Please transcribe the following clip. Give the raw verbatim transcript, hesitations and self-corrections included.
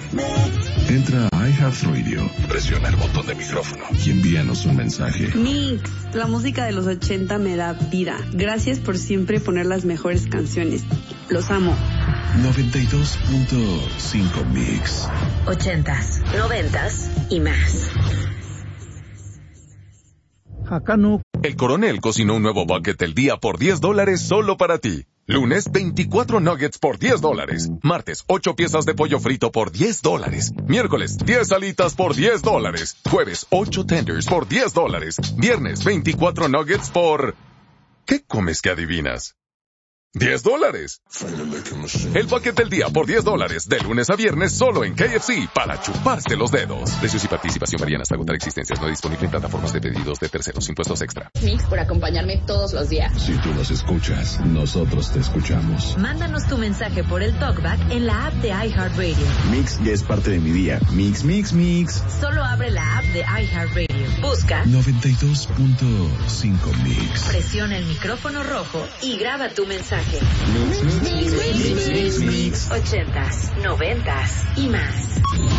Entra a iHeartRadio, presiona el botón de micrófono y envíanos un mensaje. Mix, la música de los ochenta me da vida. Gracias por siempre poner las mejores canciones. Los amo. noventa y dos punto cinco Mix. Ochentas, noventas y más. Hakano. El Coronel cocinó un nuevo bucket del día por diez dólares solo para ti. Lunes, veinticuatro nuggets por diez dólares. Martes, ocho piezas de pollo frito por diez dólares. Miércoles, diez alitas por diez dólares. Jueves, ocho tenders por diez dólares. Viernes, veinticuatro nuggets por... ¿Qué comes que adivinas? diez dólares. El bucket del día por diez dólares, de lunes a viernes solo en K F C, para chuparse los dedos. Precios y participación varían hasta agotar existencias. No disponible en plataformas de pedidos de terceros. Impuestos extra. Mix, por acompañarme todos los días. Si tú nos escuchas, nosotros te escuchamos. Mándanos tu mensaje por el TalkBack en la app de iHeartRadio. Mix ya es parte de mi día. Mix, mix, mix. Solo abre la app de iHeartRadio. Busca noventa y dos punto cinco Mix. Presiona el micrófono rojo y graba tu mensaje. Mix, mix, mix, mix, mix, mix. Ochentas, noventas y más.